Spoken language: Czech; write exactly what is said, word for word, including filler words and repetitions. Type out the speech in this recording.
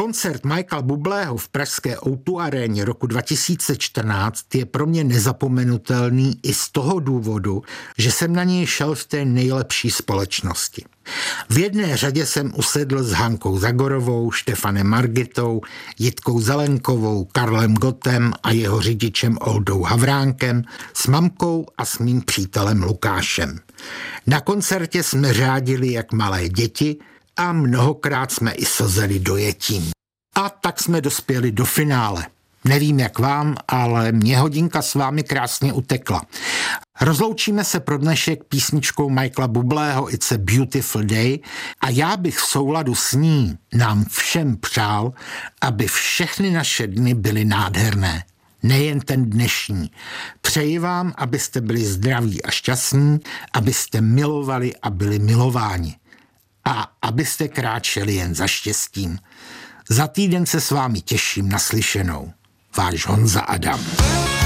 Koncert Michaela Bublého v pražské ó dva aréně roku dva tisíce čtrnáct je pro mě nezapomenutelný i z toho důvodu, že jsem na něj šel v té nejlepší společnosti. V jedné řadě jsem usedl s Hankou Zagorovou, Štefanem Margitou, Jitkou Zelenkovou, Karlem Gottem a jeho řidičem Oldou Havránkem, s mamkou a s mým přítelem Lukášem. Na koncertě jsme řádili jak malé děti a mnohokrát jsme i slzeli dojetím. A tak jsme dospěli do finále. Nevím jak vám, ale mě hodinka s vámi krásně utekla. Rozloučíme se pro dnešek písničkou Michaela Bublého It's a Beautiful Day a já bych v souladu s ní nám všem přál, aby všechny naše dny byly nádherné. Nejen ten dnešní. Přeji vám, abyste byli zdraví a šťastní, abyste milovali a byli milováni. A abyste kráčeli jen za štěstím. Za týden se s vámi těším na slyšenou. Váš Honza Adam.